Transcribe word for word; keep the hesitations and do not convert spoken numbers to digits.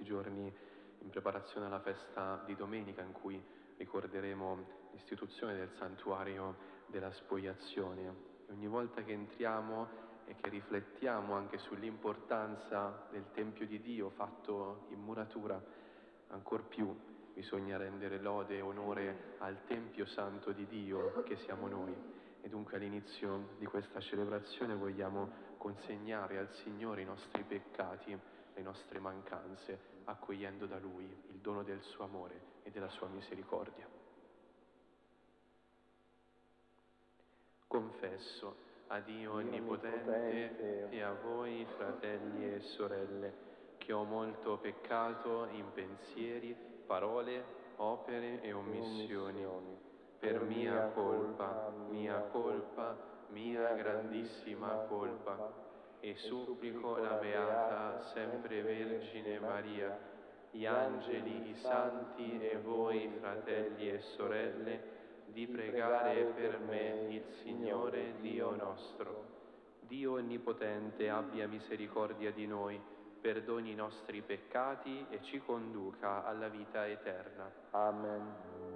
questi giorni in preparazione alla festa di domenica, in cui ricorderemo l'istituzione del santuario della spogliazione. E ogni volta che entriamo e che riflettiamo anche sull'importanza del Tempio di Dio fatto in muratura, ancor più bisogna rendere lode e onore al Tempio Santo di Dio che siamo noi. E dunque all'inizio di questa celebrazione vogliamo consegnare al Signore i nostri peccati, le nostre mancanze, accogliendo da Lui il dono del suo amore e della sua misericordia. Confesso a Dio Onnipotente e a voi, fratelli e sorelle, che ho molto peccato in pensieri, parole, opere e omissioni. Per mia colpa, mia colpa, mia grandissima colpa, e supplico la Beata Sempre Vergine Maria, gli angeli, i santi e voi, fratelli e sorelle, di pregare per me il Signore Dio nostro. Dio Onnipotente abbia misericordia di noi, perdoni i nostri peccati e ci conduca alla vita eterna. Amen.